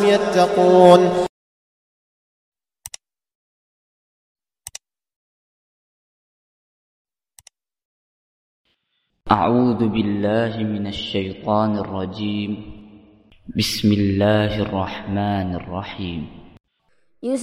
يتقون. أعوذ بالله من الشيطان الرجيم. بسم الله الرحمن الرحيم.